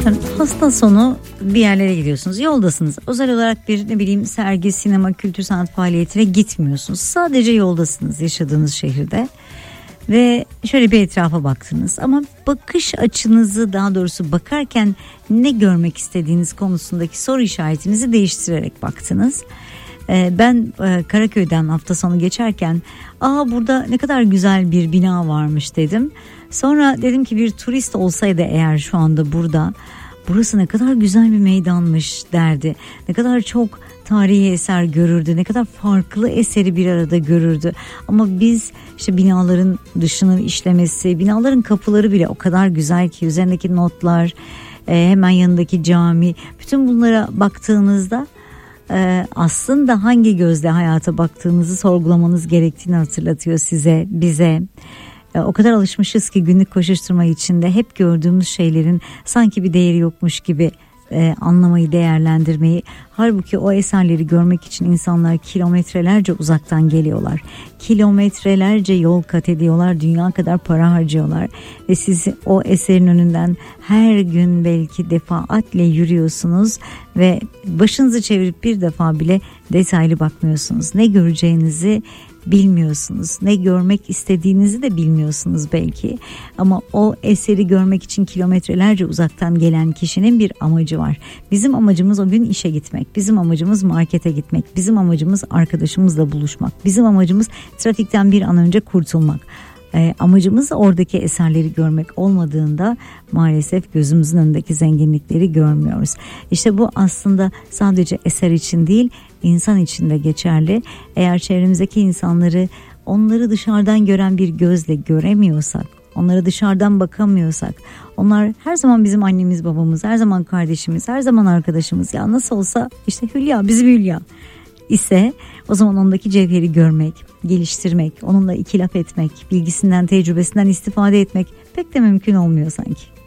Hafta sonu bir yerlere gidiyorsunuz, yoldasınız. Özel olarak bir sergi, sinema, kültür sanat faaliyetine gitmiyorsunuz. Sadece yoldasınız yaşadığınız şehirde. Ve şöyle bir etrafa baktınız ama bakış açınızı, daha doğrusu bakarken ne görmek istediğiniz konusundaki soru işaretinizi değiştirerek baktınız. Ben Karaköy'den hafta sonu geçerken burada ne kadar güzel bir bina varmış dedim. Sonra dedim ki bir turist olsaydı eğer şu anda burada, burası ne kadar güzel bir meydanmış derdi. Ne kadar çok tarihi eser görürdü, ne kadar farklı eseri bir arada görürdü. Ama biz işte binaların dışını işlemesi, binaların kapıları bile o kadar güzel ki, üzerindeki notlar, hemen yanındaki cami, bütün bunlara baktığınızda aslında hangi gözle hayata baktığınızı sorgulamanız gerektiğini hatırlatıyor size, bize. O kadar alışmışız ki günlük koşuşturma içinde hep gördüğümüz şeylerin sanki bir değeri yokmuş gibi anlamayı, değerlendirmeyi. Halbuki o eserleri görmek için insanlar kilometrelerce uzaktan geliyorlar. Kilometrelerce yol kat ediyorlar, dünya kadar para harcıyorlar. Ve siz o eserin önünden her gün belki defaatle yürüyorsunuz ve başınızı çevirip bir defa bile detaylı bakmıyorsunuz. Ne göreceğinizi bilmiyorsunuz, ne görmek istediğinizi de bilmiyorsunuz belki, ama o eseri görmek için kilometrelerce uzaktan gelen kişinin bir amacı var. Bizim amacımız o gün işe gitmek, bizim amacımız markete gitmek, bizim amacımız arkadaşımızla buluşmak, bizim amacımız trafikten bir an önce kurtulmak. Amacımız oradaki eserleri görmek olmadığında maalesef gözümüzün önündeki zenginlikleri görmüyoruz. İşte bu aslında sadece eser için değil, insan için de geçerli. Eğer çevremizdeki insanları, onları dışarıdan gören bir gözle göremiyorsak, onlara dışarıdan bakamıyorsak, onlar her zaman bizim annemiz, babamız, her zaman kardeşimiz, her zaman arkadaşımız, ya nasıl olsa işte Hülya, bizim Hülya ise o zaman ondaki cevheri görmek, geliştirmek, onunla iki laf etmek, bilgisinden, tecrübesinden istifade etmek pek de mümkün olmuyor sanki.